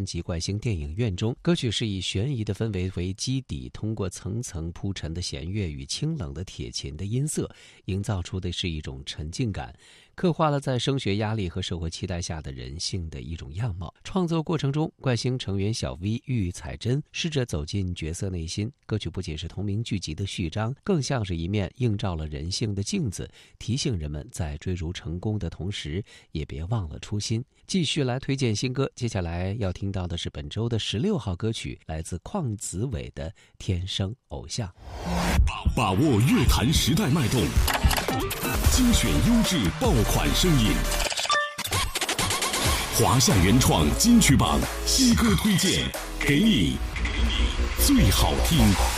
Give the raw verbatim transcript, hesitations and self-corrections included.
辑《怪星电影院》中，歌曲是以悬疑的氛围为基底，通过层层铺陈的弦乐与清冷的铁琴的音色，营造出的是一种沉浸感，刻画了在升学压力和社会期待下的人性的一种样貌。创作过程中，怪星成员小 V、玉彩珍试着走进角色内心。歌曲不仅是同名剧集的序章，更像是一面映照了人性的镜子，提醒人们在追逐成功的同时，也别忘了初心。继续来推荐新歌，接下来要听到的是本周的十六号歌曲，来自邝子伟的《天生偶像》。 把握乐坛时代脉动，精选优质爆款声音，华夏原创金曲榜新歌推荐，给你最好听。